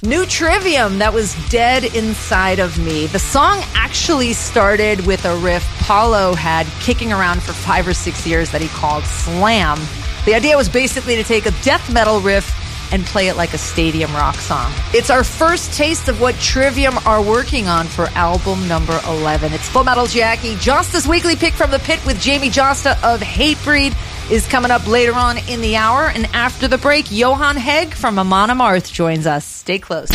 New Trivium, that was Dead Inside of Me. The song actually started with a riff Paulo had kicking around for 5 or 6 years that he called Slam. The idea was basically to take a death metal riff and play it like a stadium rock song. It's our first taste of what Trivium are working on for album number 11. It's Full Metal Jackie. Josta's weekly pick from the pit with Jamie Josta of Hatebreed is coming up later on in the hour. And after the break, Johan Hegg from Amon Amarth joins us. Stay close.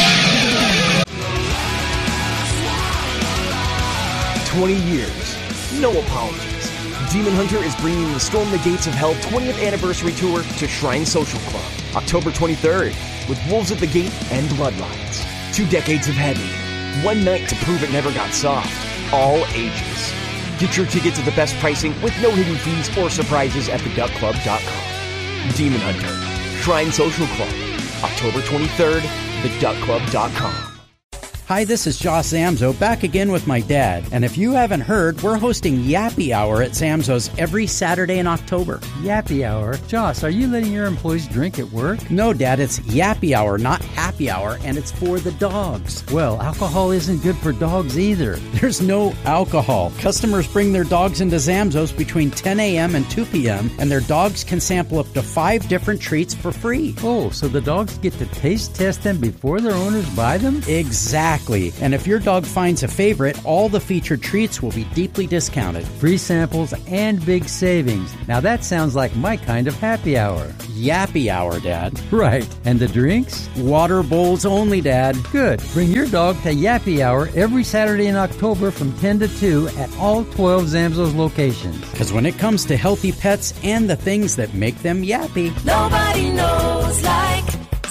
20 years. No apologies. Demon Hunter is bringing the Storm the Gates of Hell 20th anniversary tour to Shrine Social Club, October 23rd, with Wolves at the Gate and Bloodlines. 2 decades of heavy, 1 night to prove it never got soft, all ages. Get your tickets at the best pricing with no hidden fees or surprises at theduckclub.com. Demon Hunter, Shrine Social Club, October 23rd, theduckclub.com. Hi, this is Joss Zamzo, back again with my dad. And if you haven't heard, we're hosting Yappy Hour at Zamzo's every Saturday in October. Yappy Hour? Joss, are you letting your employees drink at work? No, Dad, it's Yappy Hour, not Happy Hour, and it's for the dogs. Well, alcohol isn't good for dogs either. There's no alcohol. Customers bring their dogs into Zamzo's between 10 a.m. and 2 p.m., and their dogs can sample up to 5 different treats for free. Oh, so the dogs get to taste test them before their owners buy them? Exactly. And if your dog finds a favorite, all the featured treats will be deeply discounted. Free samples and big savings. Now that sounds like my kind of happy hour. Yappy Hour, Dad. Right. And the drinks? Water bowls only, Dad. Good. Bring your dog to Yappy Hour every Saturday in October from 10 to 2 at all 12 Zamzo's locations. Because when it comes to healthy pets and the things that make them yappy, nobody knows like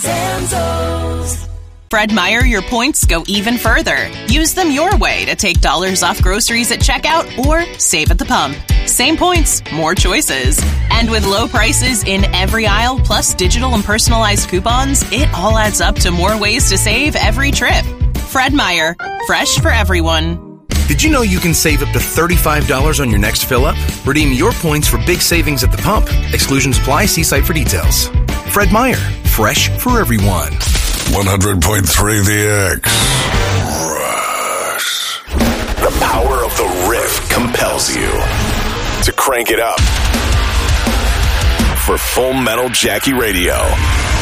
Zamzo's. Fred Meyer, your points go even further. Use them your way to take dollars off groceries at checkout or save at the pump. Same points, more choices. And with low prices in every aisle, plus digital and personalized coupons, it all adds up to more ways to save every trip. Fred Meyer, fresh for everyone. Did you know you can save up to $35 on your next fill-up? Redeem your points for big savings at the pump. Exclusions apply. See site for details. Fred Meyer, fresh for everyone. 100.3 The X. Rush. The power of the riff compels you to crank it up for Full Metal Jackie Radio.